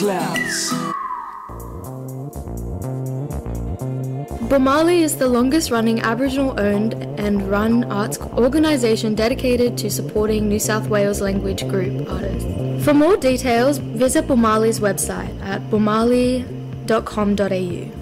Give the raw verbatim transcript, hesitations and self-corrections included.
Clouds. Bomali is the longest running Aboriginal owned and run arts organisation dedicated to supporting New South Wales language group artists. For more details, visit Bomali's website at bomali dot com dot a u.